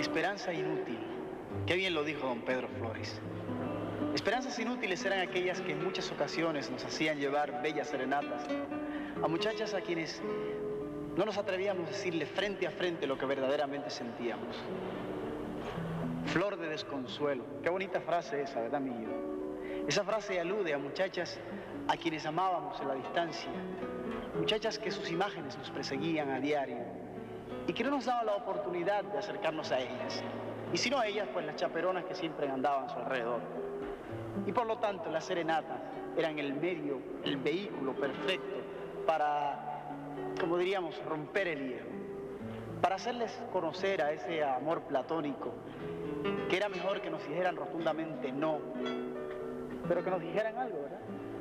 Esperanza inútil. Qué bien lo dijo don Pedro Flores. Esperanzas inútiles eran aquellas que en muchas ocasiones nos hacían llevar bellas serenatas a muchachas a quienes no nos atrevíamos a decirle frente a frente lo que verdaderamente sentíamos. Flor de desconsuelo. Qué bonita frase esa, ¿verdad, Millo? Esa frase alude a muchachas a quienes amábamos en la distancia, muchachas que sus imágenes nos perseguían a diario y que no nos daban la oportunidad de acercarnos a ellas. Y si no a ellas, pues las chaperonas que siempre andaban a su alrededor. Y por lo tanto, las serenatas eran el medio, el vehículo perfecto para, como diríamos, romper el hielo, para hacerles conocer a ese amor platónico que era mejor que nos dijeran rotundamente no, pero que nos dijeran algo, ¿verdad?